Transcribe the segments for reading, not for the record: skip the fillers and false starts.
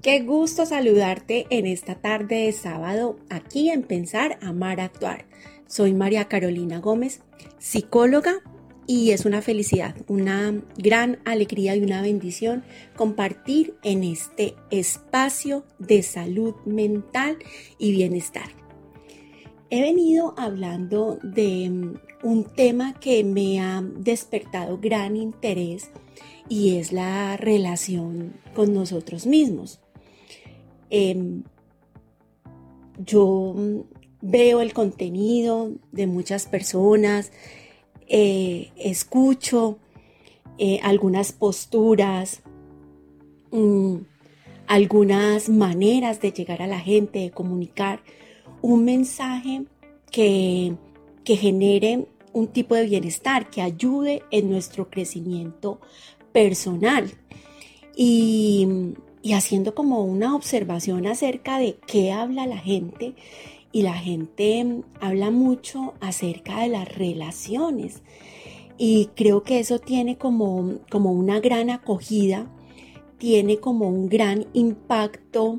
Qué gusto saludarte en esta tarde de sábado aquí en Pensar, Amar, Actuar. Soy María Carolina Gómez, psicóloga, y es una felicidad, una gran alegría y una bendición compartir en este espacio de salud mental y bienestar. He venido hablando de un tema que me ha despertado gran interés y es la relación con nosotros mismos. Yo veo el contenido de muchas personas, escucho algunas posturas, algunas maneras de llegar a la gente, de comunicar un mensaje que, que genere un tipo de bienestar, que ayude en nuestro crecimiento personal. Y haciendo como una observación acerca de qué habla la gente, y la gente habla mucho acerca de las relaciones, y creo que eso tiene como una gran acogida, tiene como un gran impacto,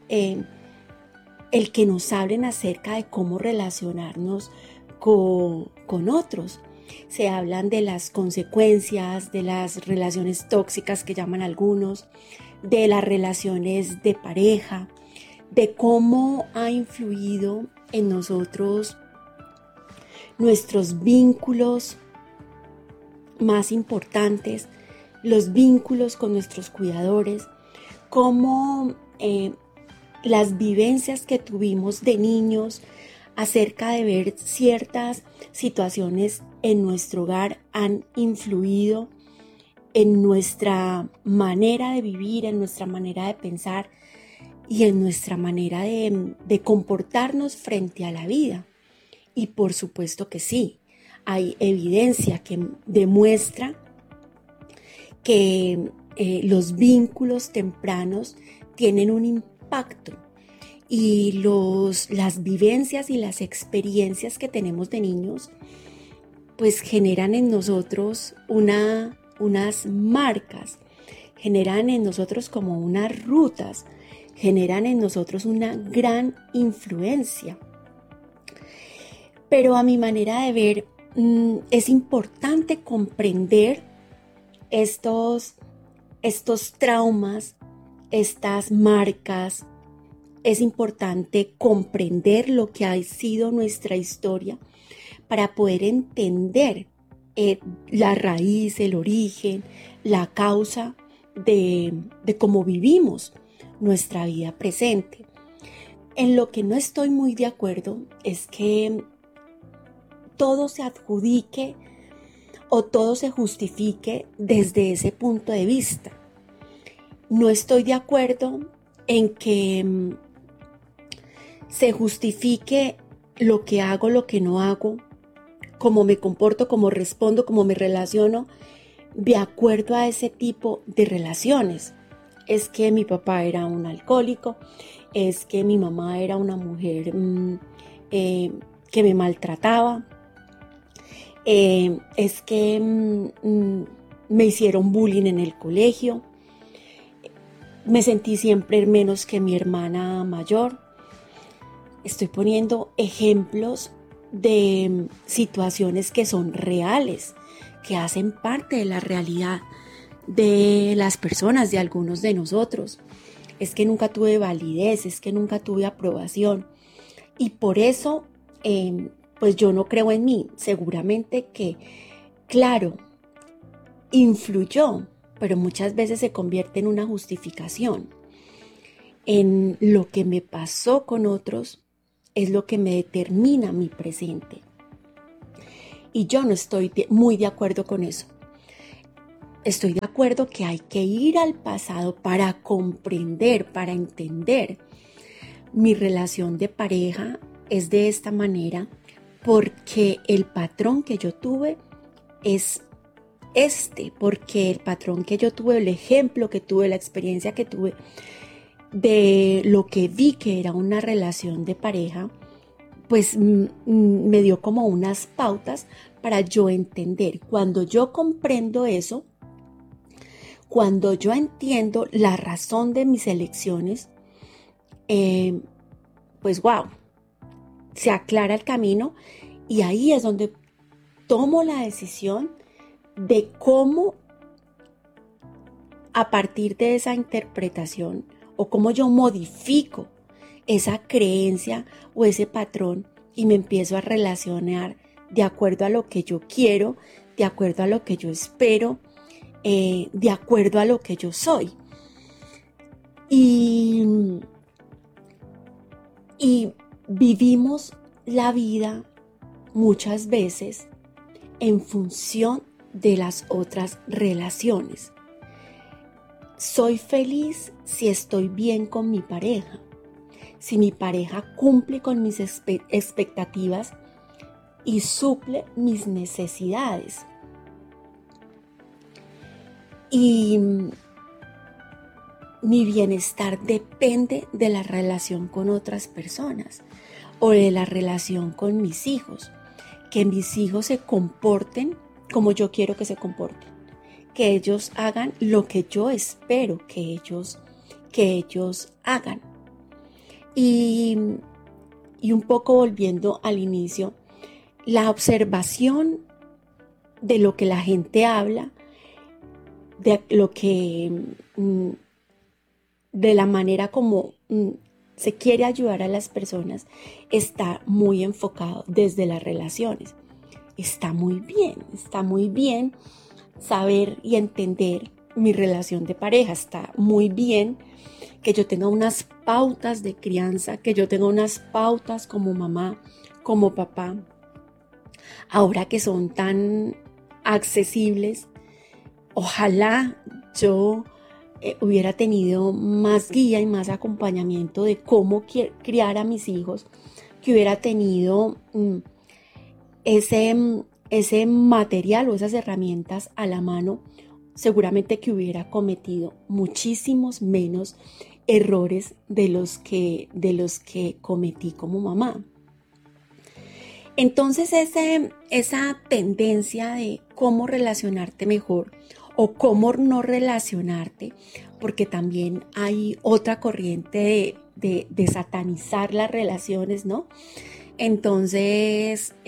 el que nos hablen acerca de cómo relacionarnos con otros. Se hablan de las consecuencias de las relaciones tóxicas que llaman algunos, de las relaciones de pareja, de cómo ha influido en nosotros nuestros vínculos más importantes, los vínculos con nuestros cuidadores, cómo las vivencias que tuvimos de niños acerca de ver ciertas situaciones en nuestro hogar han influido en nuestra manera de vivir, en nuestra manera de pensar y en nuestra manera de comportarnos frente a la vida. Y por supuesto que sí, hay evidencia que demuestra que los vínculos tempranos tienen un impacto, y las vivencias y las experiencias que tenemos de niños pues generan en nosotros unas marcas, generan en nosotros como unas rutas, generan en nosotros una gran influencia. Pero a mi manera de ver, es importante comprender estos traumas, estas marcas. Es importante comprender lo que ha sido nuestra historia para poder entender la raíz, el origen, la causa de cómo vivimos nuestra vida presente. En lo que no estoy muy de acuerdo es que todo se adjudique o todo se justifique desde ese punto de vista. No estoy de acuerdo en que se justifique lo que hago, lo que no hago, cómo me comporto, cómo respondo, cómo me relaciono de acuerdo a ese tipo de relaciones. Es que mi papá era un alcohólico, es que mi mamá era una mujer que me maltrataba, es que me hicieron bullying en el colegio, me sentí siempre menos que mi hermana mayor. Estoy poniendo ejemplos de situaciones que son reales, que hacen parte de la realidad de las personas, de algunos de nosotros. Es que nunca tuve validez, es que nunca tuve aprobación, y por eso pues yo no creo en mí. Seguramente que, claro, influyó, pero muchas veces se convierte en una justificación. En lo que me pasó con otros es lo que me determina mi presente. Y yo no estoy muy de acuerdo con eso. Estoy de acuerdo que hay que ir al pasado para comprender, para entender. Mi relación de pareja es de esta manera porque el patrón que yo tuve es porque el patrón que yo tuve, el ejemplo que tuve, la experiencia que tuve de lo que vi que era una relación de pareja, pues me dio como unas pautas para yo entender. Cuando yo comprendo eso, cuando yo entiendo la razón de mis elecciones, pues wow, se aclara el camino y ahí es donde tomo la decisión de cómo, a partir de esa interpretación, o cómo yo modifico esa creencia o ese patrón y me empiezo a relacionar de acuerdo a lo que yo quiero, de acuerdo a lo que yo espero, de acuerdo a lo que yo soy. Y vivimos la vida muchas veces en función de las otras relaciones. Soy feliz si estoy bien con mi pareja, si mi pareja cumple con mis expectativas y suple mis necesidades. Y mi bienestar depende de la relación con otras personas o de la relación con mis hijos. Que mis hijos se comporten como yo quiero que se comporten. Que ellos hagan lo que yo espero que ellos hagan. Y un poco volviendo al inicio, la observación de lo que la gente habla, de lo que de la manera como se quiere ayudar a las personas, está muy enfocado desde las relaciones. Está muy bien saber y entender mi relación de pareja. Está muy bien que yo tenga unas pautas de crianza, que yo tenga unas pautas como mamá, como papá. Ahora que son tan accesibles, ojalá yo hubiera tenido más guía y más acompañamiento de cómo criar a mis hijos, que hubiera tenido ese material o esas herramientas a la mano, seguramente que hubiera cometido muchísimos menos errores de los que cometí como mamá. Entonces esa tendencia de cómo relacionarte mejor o cómo no relacionarte, porque también hay otra corriente de satanizar las relaciones, ¿no? Entonces,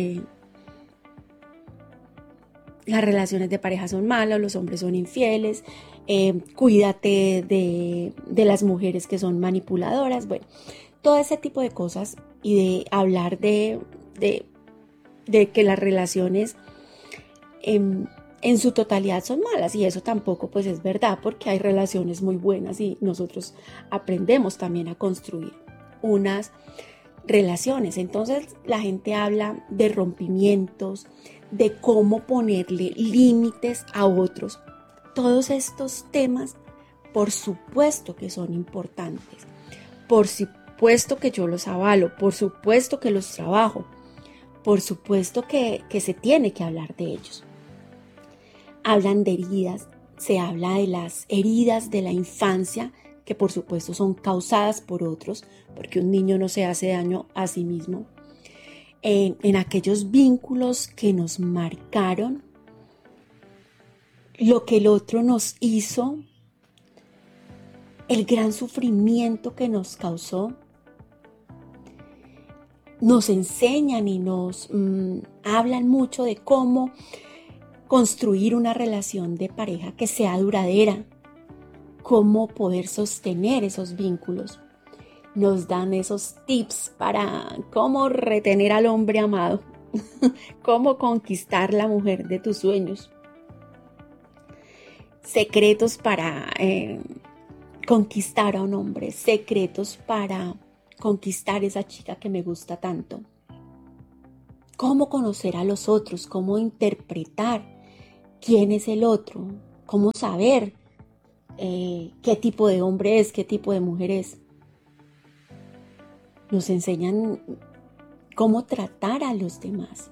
las relaciones de pareja son malas, los hombres son infieles, cuídate de las mujeres que son manipuladoras, bueno, todo ese tipo de cosas y de hablar de que las relaciones en su totalidad son malas, y eso tampoco pues es verdad, porque hay relaciones muy buenas y nosotros aprendemos también a construir unas relaciones. Entonces la gente habla de rompimientos, de cómo ponerle límites a otros. Todos estos temas, por supuesto que son importantes, por supuesto que yo los avalo, por supuesto que los trabajo, por supuesto que se tiene que hablar de ellos. Hablan de heridas, se habla de las heridas de la infancia, que por supuesto son causadas por otros, porque un niño no se hace daño a sí mismo. En aquellos vínculos que nos marcaron, lo que el otro nos hizo, el gran sufrimiento que nos causó, nos enseñan y nos hablan mucho de cómo construir una relación de pareja que sea duradera, cómo poder sostener esos vínculos. Nos dan esos tips para cómo retener al hombre amado, cómo conquistar la mujer de tus sueños, secretos para conquistar a un hombre, secretos para conquistar esa chica que me gusta tanto, cómo conocer a los otros, cómo interpretar quién es el otro, cómo saber qué tipo de hombre es, qué tipo de mujer es. Nos enseñan cómo tratar a los demás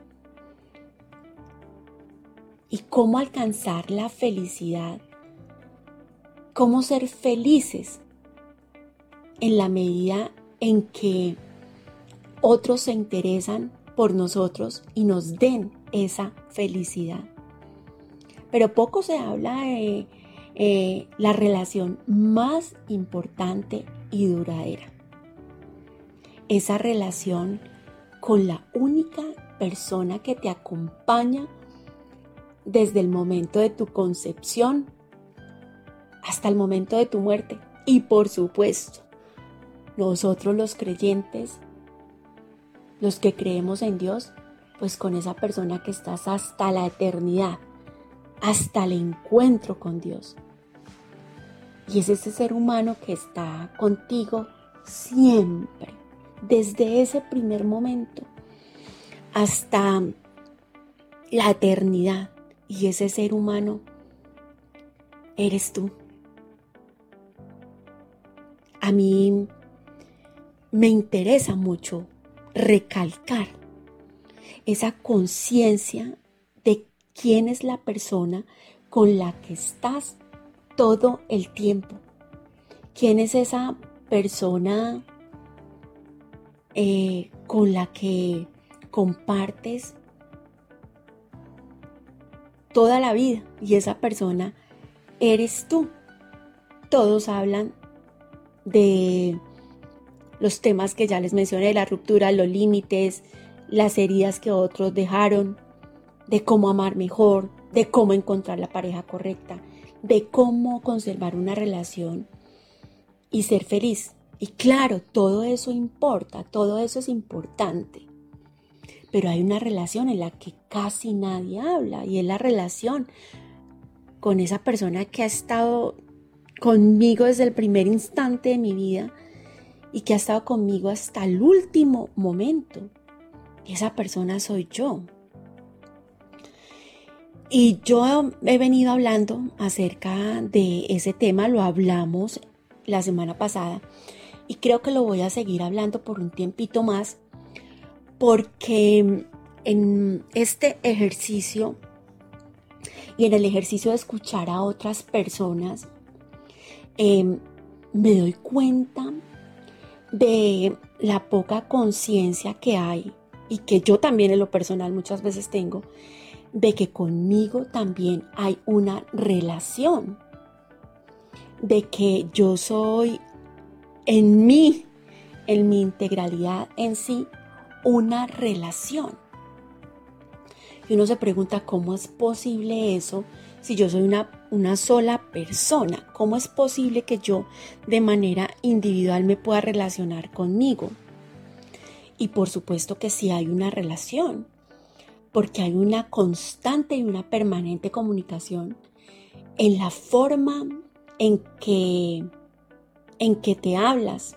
y cómo alcanzar la felicidad, cómo ser felices en la medida en que otros se interesan por nosotros y nos den esa felicidad. Pero poco se habla la relación más importante y duradera. Esa relación con la única persona que te acompaña desde el momento de tu concepción hasta el momento de tu muerte. Y por supuesto, nosotros los creyentes, los que creemos en Dios, pues con esa persona que estás hasta la eternidad, hasta el encuentro con Dios. Y es ese ser humano que está contigo siempre, desde ese primer momento hasta la eternidad. Y ese ser humano eres tú. A mí me interesa mucho recalcar esa conciencia de quién es la persona con la que estás todo el tiempo. ¿Quién es esa persona con la que compartes toda la vida? Y esa persona eres tú. Todos hablan de los temas que ya les mencioné, la ruptura, los límites, las heridas que otros dejaron, de cómo amar mejor, de cómo encontrar la pareja correcta, de cómo conservar una relación y ser feliz. Y claro, todo eso importa, todo eso es importante. Pero hay una relación en la que casi nadie habla, y es la relación con esa persona que ha estado conmigo desde el primer instante de mi vida y que ha estado conmigo hasta el último momento. Y esa persona soy yo. Y yo he venido hablando acerca de ese tema, lo hablamos la semana pasada y creo que lo voy a seguir hablando por un tiempito más, porque en este ejercicio y en el ejercicio de escuchar a otras personas, me doy cuenta de la poca conciencia que hay y que yo también en lo personal muchas veces tengo, de que conmigo también hay una relación, de que yo soy en mí, en mi integralidad en sí, una relación. Y uno se pregunta, ¿cómo es posible eso si yo soy una sola persona? ¿Cómo es posible que yo de manera individual me pueda relacionar conmigo? Y por supuesto que sí hay una relación, porque hay una constante y una permanente comunicación en la forma en que te hablas,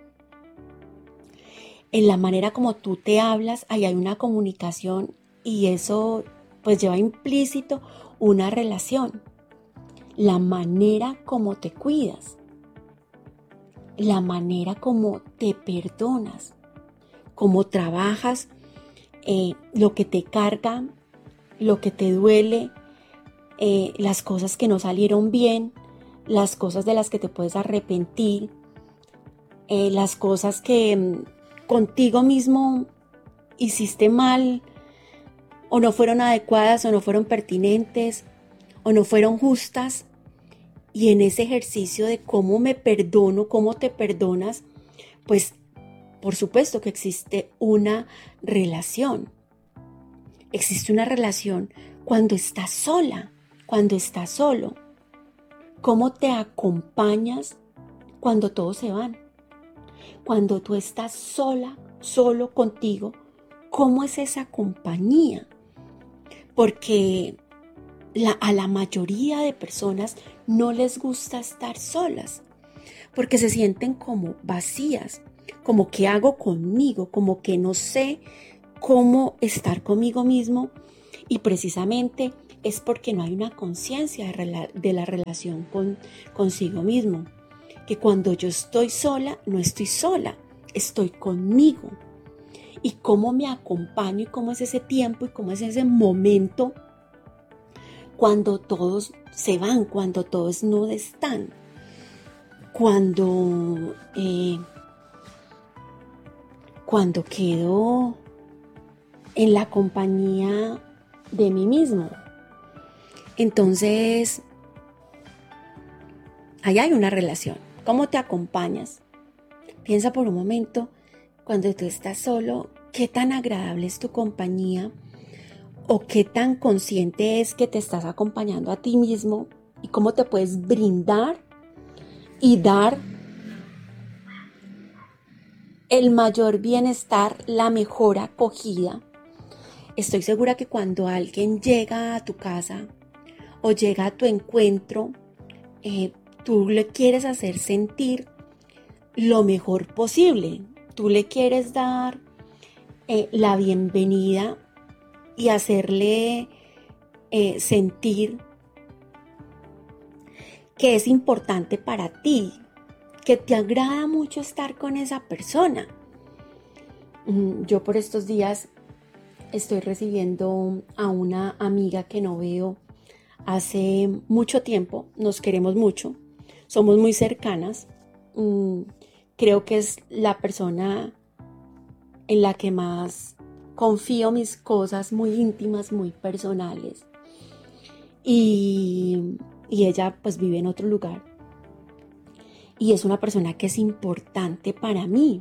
en la manera como tú te hablas. Ahí hay una comunicación y eso pues lleva implícito una relación. La manera como te cuidas, la manera como te perdonas, cómo trabajas lo que te carga, lo que te duele, las cosas que no salieron bien, las cosas de las que te puedes arrepentir, las cosas que contigo mismo hiciste mal o no fueron adecuadas o no fueron pertinentes o no fueron justas. Y en ese ejercicio de cómo me perdono, cómo te perdonas, pues por supuesto que existe una relación. Existe una relación cuando estás sola, cuando estás solo. ¿Cómo te acompañas cuando todos se van? Cuando tú estás sola, solo contigo, ¿cómo es esa compañía? Porque a la mayoría de personas no les gusta estar solas, porque se sienten como vacías, como qué hago conmigo, como que no sé cómo estar conmigo mismo, y precisamente es porque no hay una conciencia de la relación consigo mismo, que cuando yo estoy sola, no estoy sola, estoy conmigo. Y cómo me acompaño y cómo es ese tiempo y cómo es ese momento cuando todos se van, cuando todos no están, cuando quedo en la compañía de mí mismo. Entonces, ahí hay una relación. ¿Cómo te acompañas? Piensa por un momento, cuando tú estás solo, qué tan agradable es tu compañía o qué tan consciente es que te estás acompañando a ti mismo y cómo te puedes brindar y dar el mayor bienestar, la mejor acogida. Estoy segura que cuando alguien llega a tu casa o llega a tu encuentro, tú le quieres hacer sentir lo mejor posible. Tú le quieres dar la bienvenida y hacerle sentir que es importante para ti, que te agrada mucho estar con esa persona. Yo por estos días estoy recibiendo a una amiga que no veo hace mucho tiempo, nos queremos mucho, somos muy cercanas. Creo que es la persona en la que más confío mis cosas muy íntimas, muy personales. Y ella pues vive en otro lugar. Y es una persona que es importante para mí.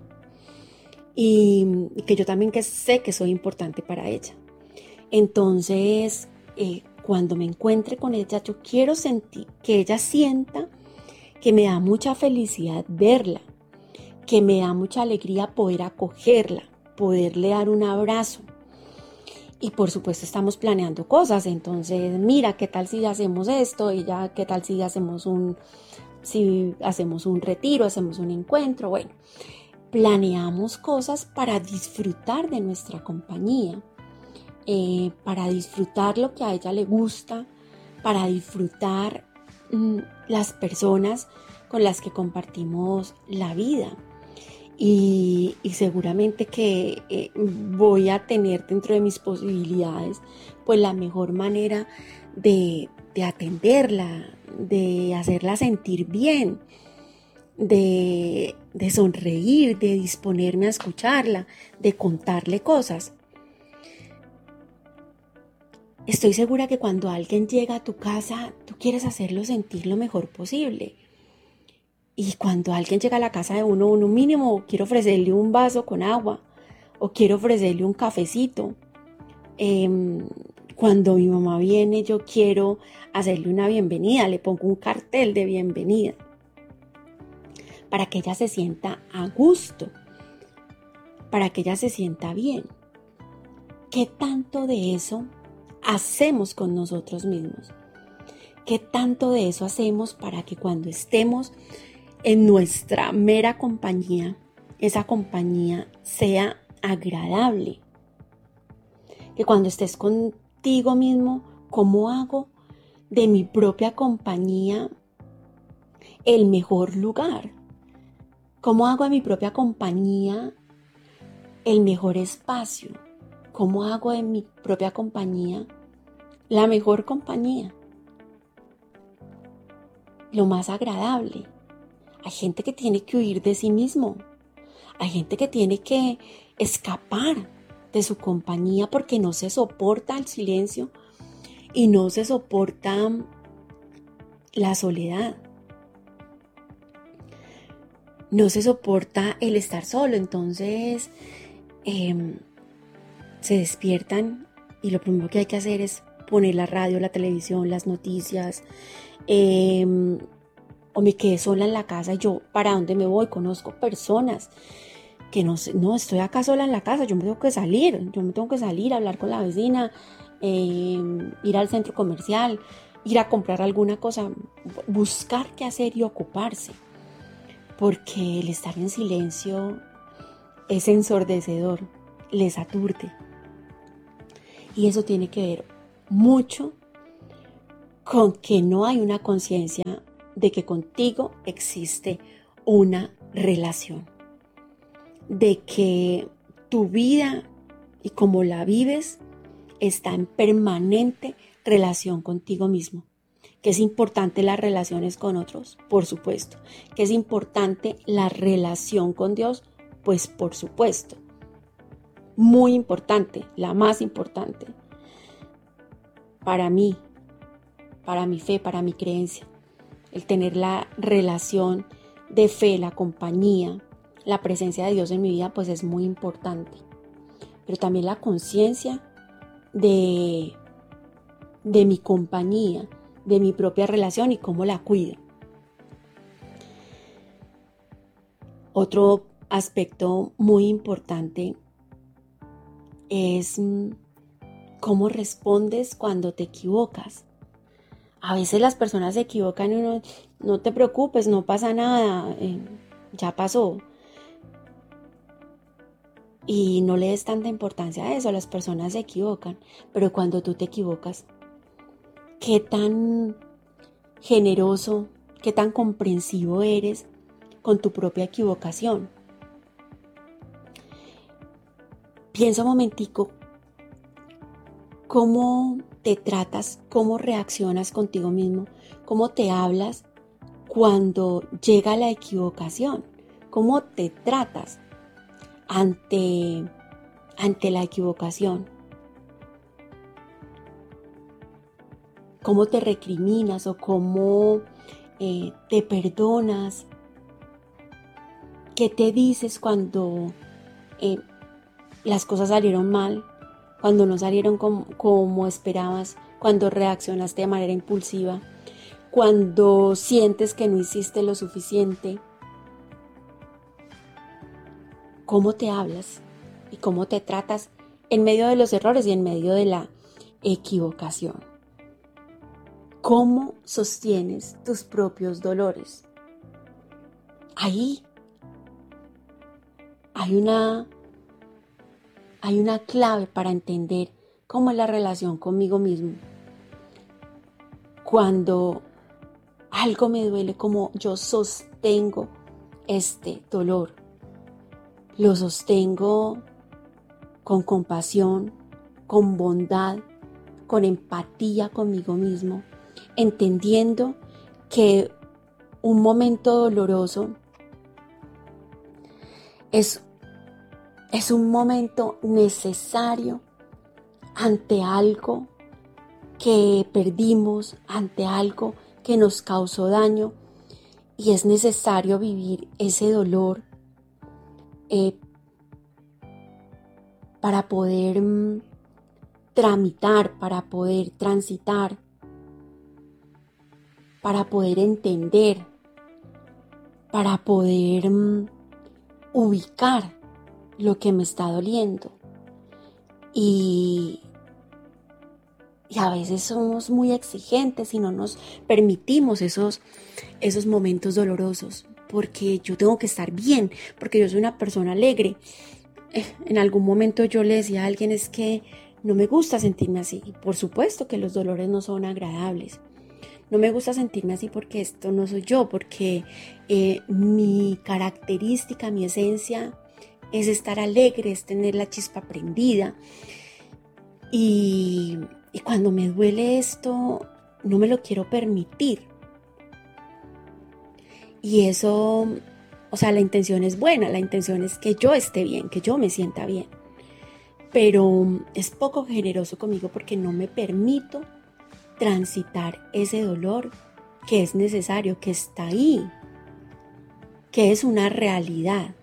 Y que yo también que sé que soy importante para ella. Entonces, cuando me encuentre con ella, yo quiero sentir que ella sienta que me da mucha felicidad verla, que me da mucha alegría poder acogerla, poderle dar un abrazo. Y por supuesto estamos planeando cosas, entonces mira, ¿qué tal si hacemos esto? Y ya, ¿qué tal si hacemos un retiro, hacemos un encuentro? Bueno, planeamos cosas para disfrutar de nuestra compañía, para disfrutar lo que a ella le gusta, para disfrutar las personas con las que compartimos la vida. Y seguramente que voy a tener dentro de mis posibilidades pues la mejor manera de atenderla, de hacerla sentir bien, de sonreír, de disponerme a escucharla, de contarle cosas. Estoy segura que cuando alguien llega a tu casa, tú quieres hacerlo sentir lo mejor posible. Y cuando alguien llega a la casa de uno mínimo quiero ofrecerle un vaso con agua o quiero ofrecerle un cafecito. Cuando mi mamá viene, yo quiero hacerle una bienvenida, le pongo un cartel de bienvenida para que ella se sienta a gusto, para que ella se sienta bien. ¿Qué tanto de eso hacemos con nosotros mismos? ¿Qué tanto de eso hacemos para que cuando estemos en nuestra mera compañía, esa compañía sea agradable? Que cuando estés contigo mismo, ¿cómo hago de mi propia compañía el mejor lugar? ¿Cómo hago de mi propia compañía el mejor espacio? ¿Cómo hago de mi propia compañía la mejor compañía? Lo más agradable. Hay gente que tiene que huir de sí mismo. Hay gente que tiene que escapar de su compañía porque no se soporta el silencio y no se soporta la soledad. No se soporta el estar solo. Entonces se despiertan y lo primero que hay que hacer es poner la radio, la televisión, las noticias. O me quedé sola en la casa y yo, ¿para dónde me voy? Conozco personas que no estoy acá sola en la casa, yo me tengo que salir, hablar con la vecina, ir al centro comercial, ir a comprar alguna cosa, buscar qué hacer y ocuparse, porque el estar en silencio es ensordecedor, les aturde. Y eso tiene que ver mucho con que no hay una conciencia de que contigo existe una relación, de que tu vida y cómo la vives está en permanente relación contigo mismo. Que es importante las relaciones con otros, por supuesto. Que es importante la relación con Dios, pues por supuesto. Muy importante, la más importante para mí, para mi fe, para mi creencia. el tener la relación de fe, la compañía, la presencia de Dios en mi vida, pues es muy importante. Pero también la conciencia de mi compañía, de mi propia relación y cómo la cuido. Otro aspecto muy importante es cómo respondes cuando te equivocas. A veces las personas se equivocan y uno, no te preocupes, no pasa nada, ya pasó. Y no le des tanta importancia a eso, las personas se equivocan, pero cuando tú te equivocas, ¿qué tan generoso, qué tan comprensivo eres con tu propia equivocación? Piensa un momentico, ¿cómo te tratas, cómo reaccionas contigo mismo, cómo te hablas cuando llega la equivocación? ¿Cómo te tratas ante la equivocación? ¿Cómo te recriminas o cómo te perdonas? ¿Qué te dices cuando las cosas salieron mal? Cuando no salieron como esperabas, cuando reaccionaste de manera impulsiva, cuando sientes que no hiciste lo suficiente. ¿Cómo te hablas y cómo te tratas en medio de los errores y en medio de la equivocación? ¿Cómo sostienes tus propios dolores? Ahí hay una clave para entender cómo es la relación conmigo mismo. Cuando algo me duele, cómo yo sostengo este dolor. Lo sostengo con compasión, con bondad, con empatía conmigo mismo, entendiendo que un momento doloroso es un momento necesario ante algo que perdimos, ante algo que nos causó daño, y es necesario vivir ese dolor para poder tramitar, para poder transitar, para poder entender, para poder ubicar lo que me está doliendo. Y a veces somos muy exigentes y no nos permitimos esos momentos dolorosos, porque yo tengo que estar bien, porque yo soy una persona alegre. En algún momento yo le decía a alguien, es que no me gusta sentirme así. Y por supuesto que los dolores no son agradables. No me gusta sentirme así porque esto no soy yo, porque mi característica, mi esencia es estar alegre, es tener la chispa prendida. Y cuando me duele esto, no me lo quiero permitir. Y eso, o sea, la intención es buena, la intención es que yo esté bien, que yo me sienta bien. Pero es poco generoso conmigo porque no me permito transitar ese dolor que es necesario, que está ahí, que es una realidad.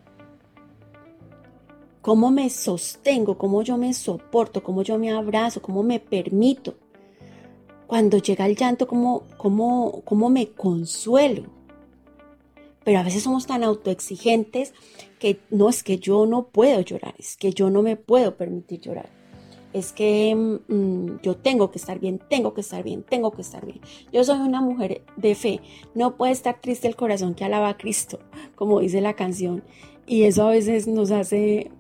¿Cómo me sostengo? ¿Cómo yo me soporto? ¿Cómo yo me abrazo? ¿Cómo me permito? Cuando llega el llanto, ¿cómo me consuelo? Pero a veces somos tan autoexigentes que no, es que yo no puedo llorar, es que yo no me puedo permitir llorar. Es que yo tengo que estar bien, tengo que estar bien, tengo que estar bien. Yo soy una mujer de fe, no puede estar triste el corazón que alaba a Cristo, como dice la canción. Y eso a veces nos hace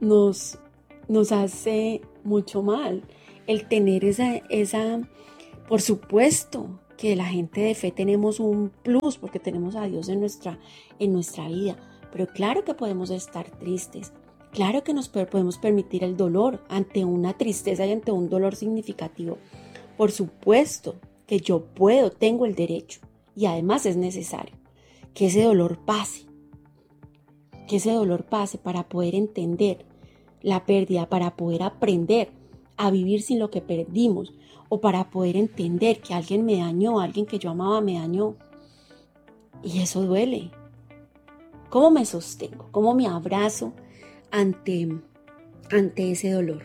mucho mal, el tener esa, por supuesto que la gente de fe tenemos un plus porque tenemos a Dios en nuestra vida, pero claro que podemos estar tristes. Claro que nos podemos permitir el dolor ante una tristeza y ante un dolor significativo. Por supuesto que yo tengo el derecho y además es necesario que ese dolor pase. Que ese dolor pase para poder entender la pérdida, para poder aprender a vivir sin lo que perdimos o para poder entender que alguien me dañó, alguien que yo amaba me dañó. Y eso duele. ¿Cómo me sostengo? ¿Cómo me abrazo ante ese dolor?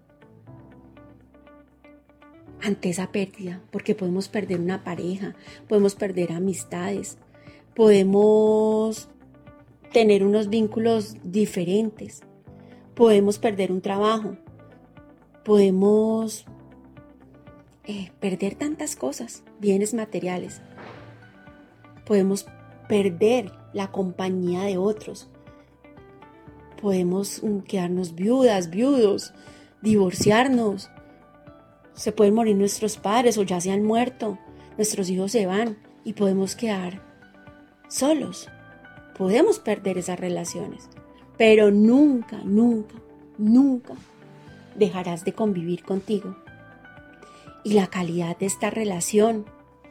Ante esa pérdida, porque podemos perder una pareja, podemos perder amistades, podemos tener unos vínculos diferentes, podemos perder un trabajo, podemos perder tantas cosas, bienes materiales, podemos perder la compañía de otros, podemos quedarnos viudas, viudos, divorciarnos, se pueden morir nuestros padres o ya se han muerto, nuestros hijos se van y podemos quedar solos, podemos perder esas relaciones, pero nunca, nunca, nunca dejarás de convivir contigo. Y la calidad de esta relación,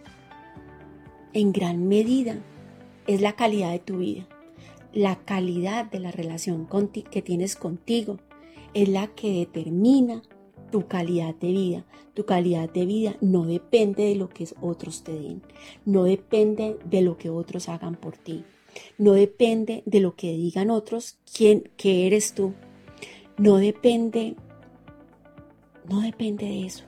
en gran medida, es la calidad de tu vida. La calidad de la relación que tienes contigo es la que determina tu calidad de vida. Tu calidad de vida no depende de lo que otros te den, no depende de lo que otros hagan por ti, no depende de lo que digan otros, qué eres tú. No depende de eso.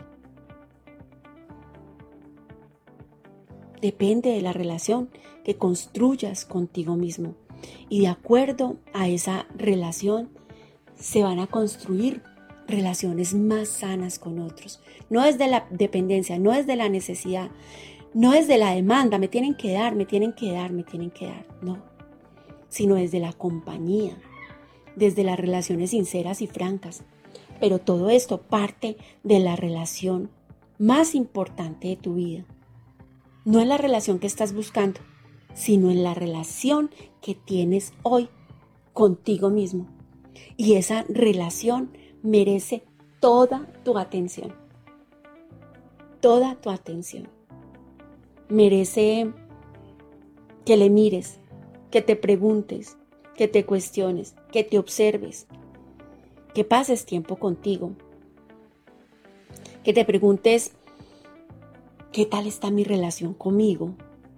Depende de la relación que construyas contigo mismo. Y de acuerdo a esa relación se van a construir relaciones más sanas con otros. No es de la dependencia, no es de la necesidad, no es de la demanda, me tienen que dar, no. Sino desde la compañía, desde las relaciones sinceras y francas. Pero todo esto parte de la relación más importante de tu vida. No es la relación que estás buscando, sino en la relación que tienes hoy contigo mismo. Y esa relación merece toda tu atención. Toda tu atención. Merece que le mires, que te preguntes, que te cuestiones, que te observes, que pases tiempo contigo, que te preguntes, ¿qué tal está mi relación conmigo?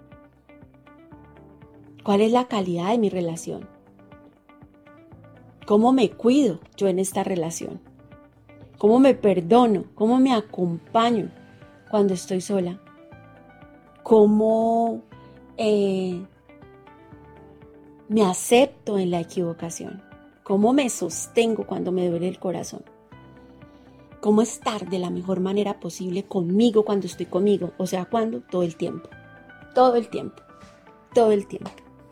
¿Cuál es la calidad de mi relación? ¿Cómo me cuido yo en esta relación? ¿Cómo me perdono? ¿Cómo me acompaño cuando estoy sola? ¿Cómo me acepto en la equivocación? ¿Cómo me sostengo cuando me duele el corazón? ¿Cómo estar de la mejor manera posible conmigo cuando estoy conmigo? O sea, ¿cuándo? Todo el tiempo. Todo el tiempo. Todo el tiempo.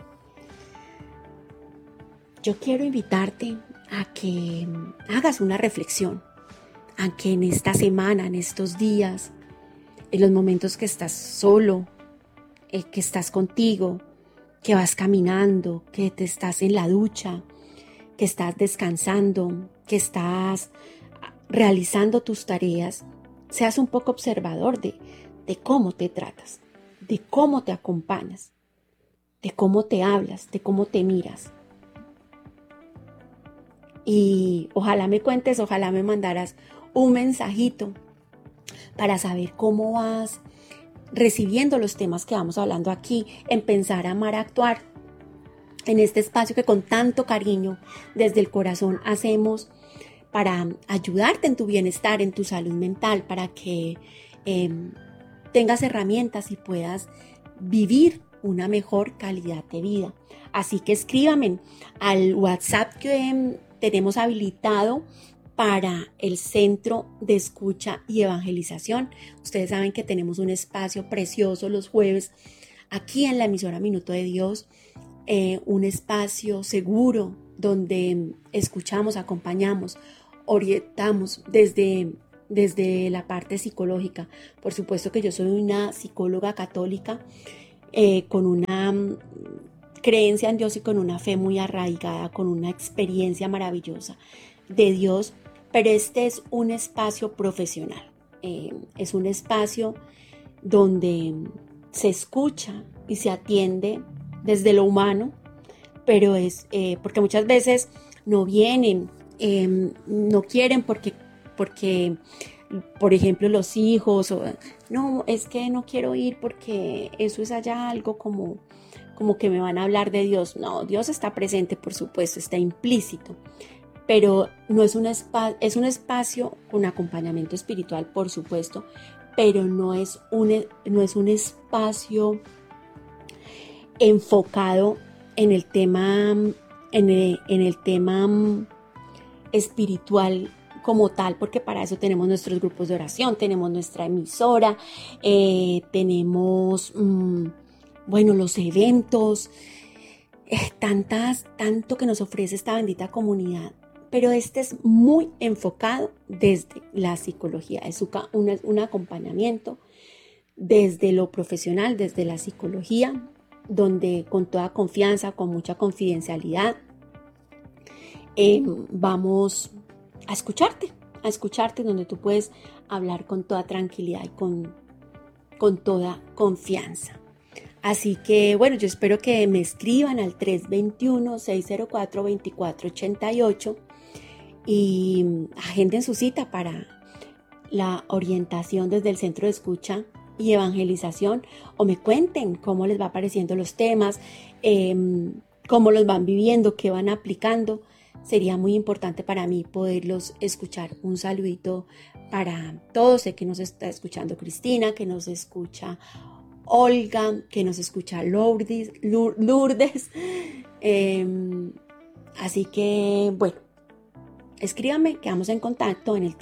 Yo quiero invitarte a que hagas una reflexión, a que en esta semana, en estos días, en los momentos que estás solo, que estás contigo, que vas caminando, que te estás en la ducha, que estás descansando, que estás realizando tus tareas, seas un poco observador de cómo te tratas, de cómo te acompañas, de cómo te hablas, de cómo te miras. Y ojalá me cuentes, ojalá me mandaras un mensajito para saber cómo vas recibiendo los temas que vamos hablando aquí en Pensar, Amar, Actuar, en este espacio que con tanto cariño desde el corazón hacemos para ayudarte en tu bienestar, en tu salud mental, para que tengas herramientas y puedas vivir una mejor calidad de vida. Así que escríbame al WhatsApp que tenemos habilitado para el Centro de Escucha y Evangelización. Ustedes saben que tenemos un espacio precioso los jueves aquí en la emisora Minuto de Dios, un espacio seguro donde escuchamos, acompañamos, orientamos desde la parte psicológica. Por supuesto que yo soy una psicóloga católica con una creencia en Dios y con una fe muy arraigada, con una experiencia maravillosa de Dios, pero este es un espacio profesional, es un espacio donde se escucha y se atiende desde lo humano, pero es porque muchas veces no vienen, no quieren porque, por ejemplo, los hijos, no, es que no quiero ir porque eso es allá algo como como que me van a hablar de Dios. No, Dios está presente, por supuesto, está implícito, pero no es es un espacio con acompañamiento espiritual, por supuesto, pero no es un espacio enfocado en el tema, en el tema espiritual como tal, porque para eso tenemos nuestros grupos de oración, tenemos nuestra emisora, tenemos, bueno, los eventos, tanto que nos ofrece esta bendita comunidad. Pero este es muy enfocado desde la psicología, es un acompañamiento desde lo profesional, desde la psicología, donde con toda confianza, con mucha confidencialidad, vamos a escucharte donde tú puedes hablar con toda tranquilidad y con toda confianza. Así que bueno, yo espero que me escriban al 321-604-2488 y agenden su cita para la orientación desde el Centro de Escucha y Evangelización, o me cuenten cómo les va pareciendo los temas, cómo los van viviendo, qué van aplicando. Sería muy importante para mí poderlos escuchar. Un saludito para todos. Sé que nos está escuchando Cristina, que nos escucha Olga, que nos escucha Lourdes. Así que, bueno, escríbame, quedamos en contacto en el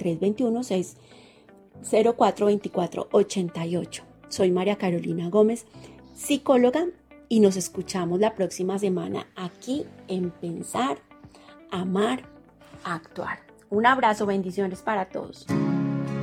321-604-2488. Soy María Carolina Gómez, psicóloga, y nos escuchamos la próxima semana aquí en Pensar, Amar, Actuar. Un abrazo, bendiciones para todos.